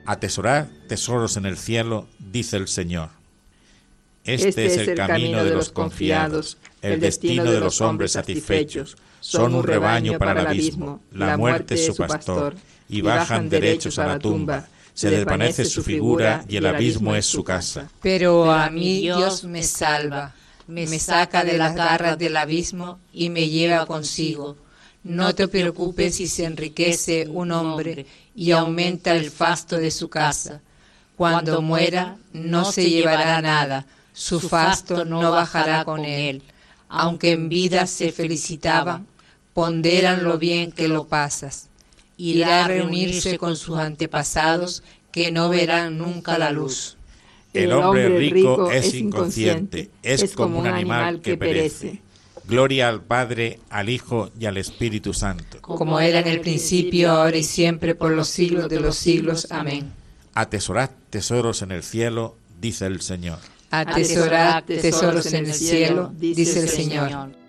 Atesorad tesoros en el cielo, dice el Señor. Este es el camino de los confiados, el destino de los hombres satisfechos. Son un rebaño para el abismo, la muerte es su pastor, y bajan derechos a la tumba. Se desvanece su figura y el abismo es su casa. Pero a mí Dios me salva, me saca de las garras del abismo y me lleva consigo. No te preocupes si se enriquece un hombre y aumenta el fasto de su casa. Cuando muera no se llevará nada, su fasto no bajará con él. Aunque en vida se felicitaban, ponderan lo bien que lo pasas. Irá a reunirse con sus antepasados que no verán nunca la luz. El hombre rico es inconsciente, es como un animal que perece. Gloria al Padre, al Hijo y al Espíritu Santo. Como era en el principio, ahora y siempre, por los siglos de los siglos. Amén. Atesorad tesoros en el cielo, dice el Señor. Atesorad tesoros en el cielo, dice el Señor.